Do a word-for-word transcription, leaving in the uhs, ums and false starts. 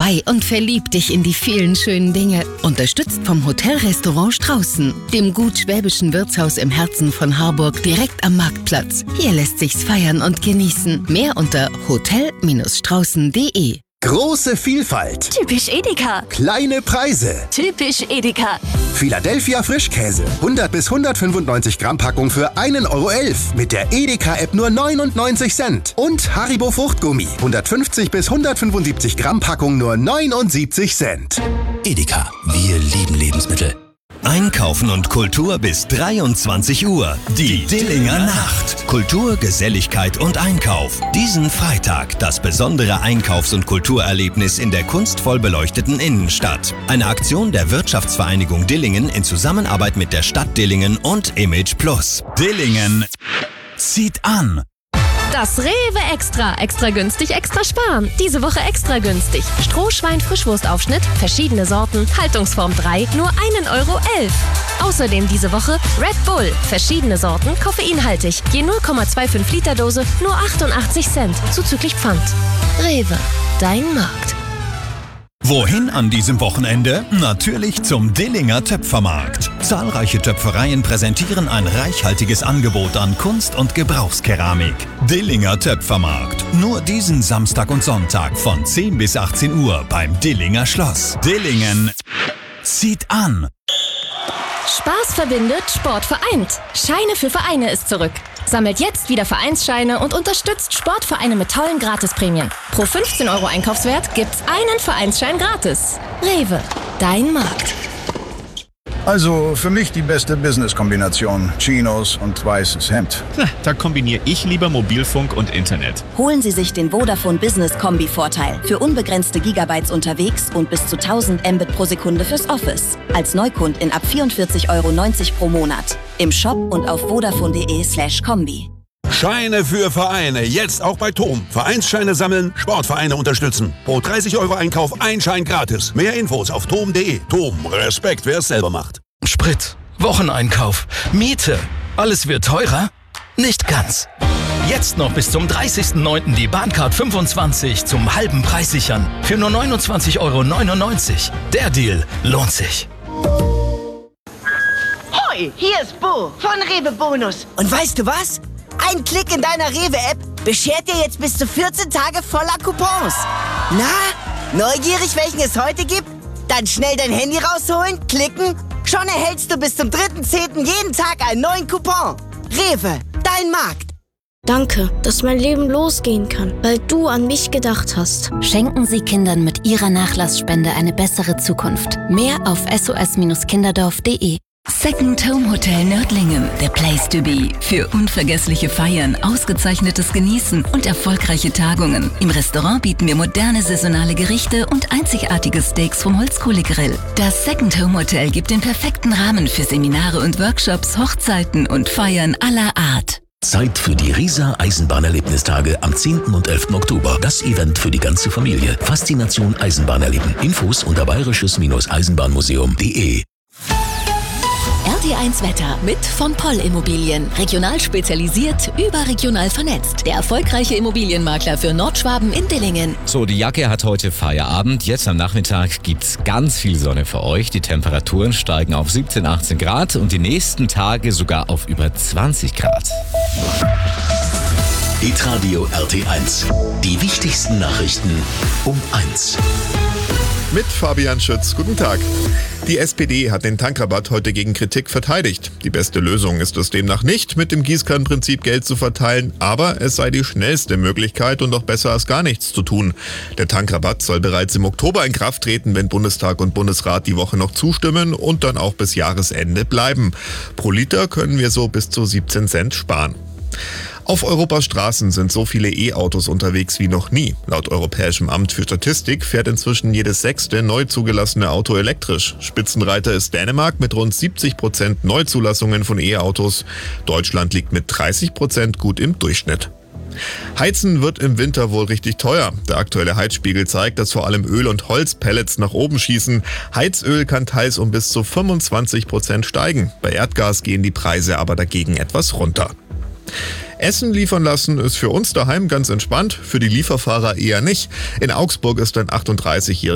vorbei und verlieb dich in die vielen schönen Dinge. Unterstützt vom Hotelrestaurant Straußen, dem gut schwäbischen Wirtshaus im Herzen von Harburg, direkt am Marktplatz. Hier lässt sich's feiern und genießen. Mehr unter hotel straußen punkt de. Große Vielfalt. Typisch Edeka. Kleine Preise. Typisch Edeka. Philadelphia Frischkäse. hundert bis hundertfünfundneunzig Gramm Packung für einen Euro elf. Mit der Edeka-App nur neunundneunzig Cent. Und Haribo Fruchtgummi. hundertfünfzig bis hundertfünfundsiebzig Gramm Packung nur neunundsiebzig Cent. Edeka. Wir lieben Lebensmittel. Einkaufen und Kultur bis dreiundzwanzig Uhr. Die Dillinger Nacht. Kultur, Geselligkeit und Einkauf. Diesen Freitag das besondere Einkaufs- und Kulturerlebnis in der kunstvoll beleuchteten Innenstadt. Eine Aktion der Wirtschaftsvereinigung Dillingen in Zusammenarbeit mit der Stadt Dillingen und Image Plus. Dillingen zieht an. Das Rewe Extra. Extra günstig, extra sparen. Diese Woche extra günstig. Strohschwein-Frischwurstaufschnitt, verschiedene Sorten, Haltungsform drei, nur einen Euro elf. Außerdem diese Woche Red Bull, verschiedene Sorten, koffeinhaltig. Je null Komma fünfundzwanzig Liter Dose, nur achtundachtzig Cent, zuzüglich Pfand. Rewe, dein Markt. Wohin an diesem Wochenende? Natürlich zum Dillinger Töpfermarkt. Zahlreiche Töpfereien präsentieren ein reichhaltiges Angebot an Kunst- und Gebrauchskeramik. Dillinger Töpfermarkt. Nur diesen Samstag und Sonntag von zehn bis achtzehn Uhr beim Dillinger Schloss. Dillingen zieht an. Spaß verbindet, Sport vereint. Scheine für Vereine ist zurück. Sammelt jetzt wieder Vereinsscheine und unterstützt Sportvereine mit tollen Gratisprämien. Pro fünfzehn Euro Einkaufswert gibt's einen Vereinsschein gratis. Rewe, dein Markt. Also für mich die beste Business-Kombination. Chinos und weißes Hemd. Da kombiniere ich lieber Mobilfunk und Internet. Holen Sie sich den Vodafone Business Kombi-Vorteil. Für unbegrenzte Gigabytes unterwegs und bis zu tausend Mbit pro Sekunde fürs Office. Als Neukundin ab vierundvierzig Euro neunzig pro Monat. Im Shop und auf vodafone.de slash Kombi. Scheine für Vereine. Jetzt auch bei Tom. Vereinsscheine sammeln, Sportvereine unterstützen. Pro dreißig Euro Einkauf ein Schein gratis. Mehr Infos auf tom punkt de. Tom, Respekt, wer es selber macht. Sprit, Wocheneinkauf, Miete. Alles wird teurer? Nicht ganz. Jetzt noch bis zum dreißigsten neunten die Bahncard fünfundzwanzig zum halben Preis sichern. Für nur neunundzwanzig Euro neunundneunzig. Der Deal lohnt sich. Hoi, hier ist Bo von Rewe Bonus. Und weißt du was? Ein Klick in deiner Rewe-App beschert dir jetzt bis zu vierzehn Tage voller Coupons. Na, neugierig, welchen es heute gibt? Dann schnell dein Handy rausholen, klicken. Schon erhältst du bis zum dritten zehnten jeden Tag einen neuen Coupon. Rewe, dein Markt. Danke, dass mein Leben losgehen kann, weil du an mich gedacht hast. Schenken Sie Kindern mit Ihrer Nachlassspende eine bessere Zukunft. Mehr auf s o s kinderdorf punkt de. Second Home Hotel Nördlingen, the place to be. Für unvergessliche Feiern, ausgezeichnetes Genießen und erfolgreiche Tagungen. Im Restaurant bieten wir moderne saisonale Gerichte und einzigartige Steaks vom Holzkohlegrill. Das Second Home Hotel gibt den perfekten Rahmen für Seminare und Workshops, Hochzeiten und Feiern aller Art. Zeit für die Riesa Eisenbahnerlebnistage am zehnten und elften Oktober. Das Event für die ganze Familie. Faszination Eisenbahn erleben. Infos unter bayerisches-eisenbahnmuseum punkt de. R T eins Wetter mit von Poll Immobilien. Regional spezialisiert, überregional vernetzt. Der erfolgreiche Immobilienmakler für Nordschwaben in Dillingen. So, die Jacke hat heute Feierabend. Jetzt am Nachmittag gibt's ganz viel Sonne für euch. Die Temperaturen steigen auf siebzehn, achtzehn Grad und die nächsten Tage sogar auf über zwanzig Grad. Hitradio R T eins. Die wichtigsten Nachrichten um eins. Mit Fabian Schütz. Guten Tag. Die S P D hat den Tankrabatt heute gegen Kritik verteidigt. Die beste Lösung ist es demnach nicht, mit dem Gießkannenprinzip Geld zu verteilen, aber es sei die schnellste Möglichkeit und auch besser als gar nichts zu tun. Der Tankrabatt soll bereits im Oktober in Kraft treten, wenn Bundestag und Bundesrat die Woche noch zustimmen und dann auch bis Jahresende bleiben. Pro Liter können wir so bis zu siebzehn Cent sparen. Auf Europas Straßen sind so viele E-Autos unterwegs wie noch nie. Laut Europäischem Amt für Statistik fährt inzwischen jedes sechste neu zugelassene Auto elektrisch. Spitzenreiter ist Dänemark mit rund siebzig Prozent Neuzulassungen von E-Autos. Deutschland liegt mit dreißig Prozent gut im Durchschnitt. Heizen wird im Winter wohl richtig teuer. Der aktuelle Heizspiegel zeigt, dass vor allem Öl- und Holzpellets nach oben schießen. Heizöl kann teils um bis zu fünfundzwanzig Prozent steigen. Bei Erdgas gehen die Preise aber dagegen etwas runter. Essen liefern lassen ist für uns daheim ganz entspannt, für die Lieferfahrer eher nicht. In Augsburg ist ein achtunddreißigjähriger